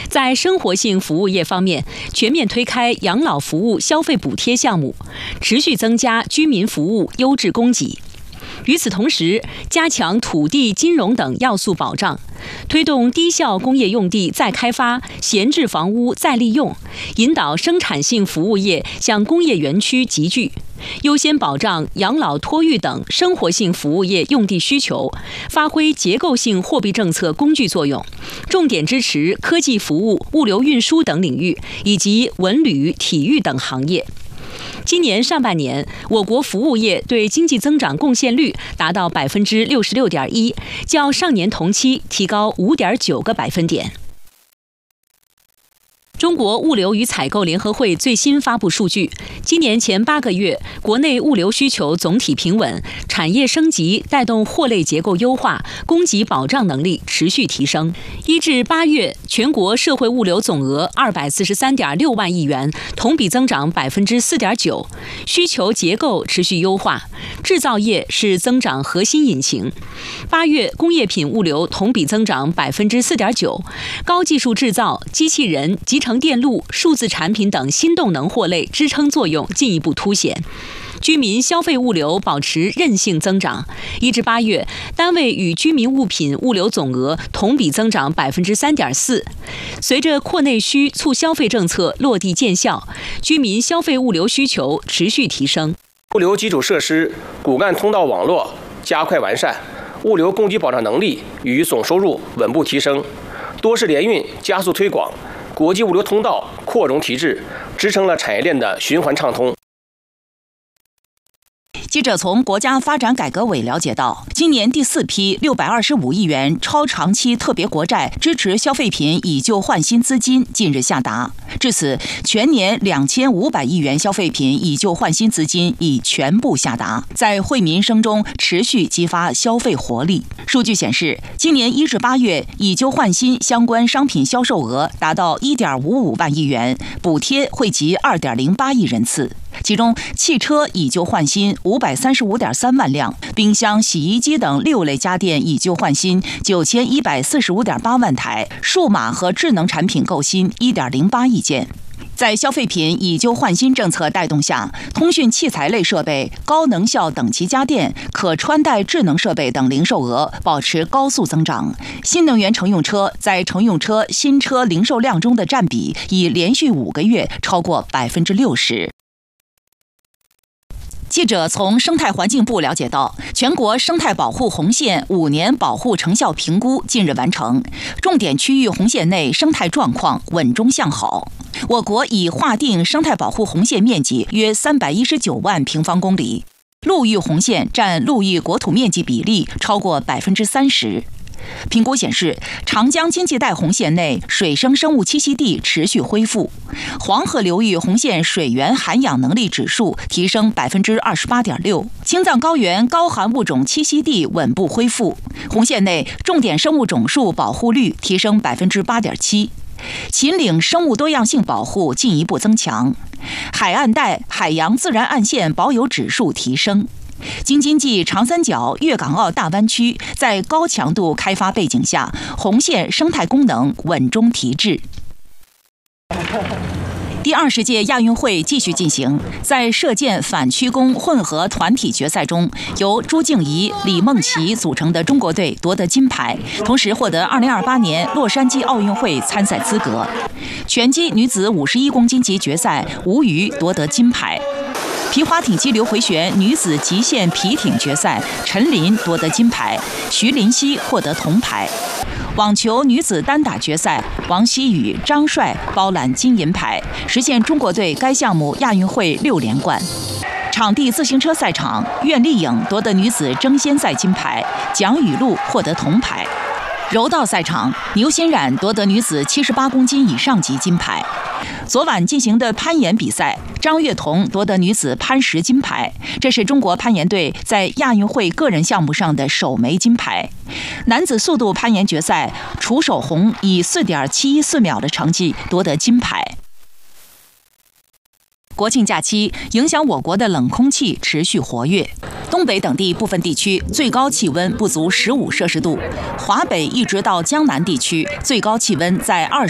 在生活性服务业方面，全面推开养老服务消费补贴项目，持续增加居民服务优质供给。与此同时，加强土地、金融等要素保障，推动低效工业用地再开发、闲置房屋再利用，引导生产性服务业向工业园区集聚，优先保障养老托育等生活性服务业用地需求，发挥结构性货币政策工具作用，重点支持科技服务、物流运输等领域，以及文旅、体育等行业。今年上半年，我国服务业对经济增长贡献率达到66.1%，较上年同期提高5.9个百分点。中国物流与采购联合会最新发布数据，今年前8个月，国内物流需求总体平稳，产业升级带动货类结构优化，供给保障能力持续提升。1至8月，全国社会物流总额243.6万亿元，同比增长4.9%，需求结构持续优化，制造业是增长核心引擎。8月工业品物流同比增长4.9%，高技术制造、机器人、集成电路、数字产品等新动能货类支撑作用进一步凸显。居民消费物流保持韧性增长，1至8月，单位与居民物品物流总额同比增长3.4%。随着扩内需促消费政策落地见效，居民消费物流需求持续提升。 物流基础设施、骨干通道网络加快完善，物流供给保障能力与总收入稳步提升，多式联运加速推广，国际物流通道扩容提质，支撑了产业链的循环畅通。 记者从国家发展改革委了解到，今年第4批625亿元超长期特别国债支持消费品以旧换新资金近日下达，至此，全年2500亿元消费品以旧换新资金已全部下达，在惠民生中持续激发消费活力。数据显示，今年1至8月以旧换新相关商品销售额达到1.55万亿元，补贴惠及2.08亿人次。其中，汽车以旧换新535.3万辆，冰箱、洗衣机等6类家电以旧换新9145.8万台，数码和智能产品购新1.08亿件。在消费品以旧换新政策带动下，通讯器材类设备、高能效等级家电、可穿戴智能设备等零售额保持高速增长。新能源乘用车在乘用车新车零售量中的占比已连续5个月超过60%。记者从生态环境部了解到，全国生态保护红线5年保护成效评估近日完成，重点区域红线内生态状况稳中向好。我国已划定生态保护红线面积约319万平方公里，陆域红线占陆域国土面积比例超过30%。评估显示，长江经济带红线内水生生物栖息地持续恢复，黄河流域红线水源涵养能力指数提升28.6%，青藏高原高寒物种栖息地稳步恢复，红线内重点生物种数保护率提升8.7%，秦岭生物多样性保护进一步增强，海岸带海洋自然岸线保有指数提升。京津冀长三角粤港澳大湾区在高强度开发背景下，红线生态功能稳中提质。第20届亚运会继续进行，在射箭反曲弓混合团体决赛中，由朱静怡、李梦琪组成的中国队夺得金牌，同时获得2028年洛杉矶奥运会参赛资格。拳击女子51公斤级决赛，吴瑜夺得金牌。皮划艇激流回旋女子极限皮艇决赛，陈琳夺得金牌，徐林熙获得铜牌。网球女子单打决赛，王希雨、张帅包揽金银牌，实现中国队该项目亚运会6连冠。场地自行车赛场，苑丽颖夺得女子争先赛金牌，蒋雨露获得铜牌。柔道赛场，牛欣冉夺得女子78公斤以上级金牌。昨晚进行的攀岩比赛，张悦彤夺得女子攀石金牌，这是中国攀岩队在亚运会个人项目上的首枚金牌。男子速度攀岩决赛，楚守宏以4.714秒的成绩夺得金牌。国庆假期影响我国的冷空气持续活跃，东北等地部分地区最高气温不足15摄氏度，华北一直到江南地区最高气温在20